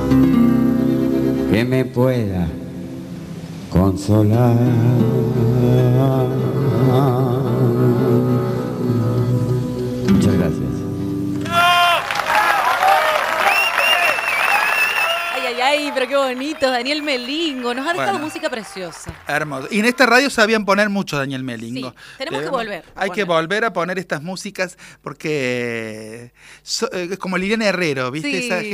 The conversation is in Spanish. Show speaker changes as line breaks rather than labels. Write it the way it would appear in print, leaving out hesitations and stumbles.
que me pueda consolar. Muchas gracias.
Ay, pero qué bonito, Daniel Melingo, nos ha dejado música preciosa.
Hermoso. Y en esta radio sabían poner mucho Daniel Melingo.
Sí, tenemos que volver.
Hay que volver a poner estas músicas porque es como Liliana Herrero, ¿viste?
Sí.
Esa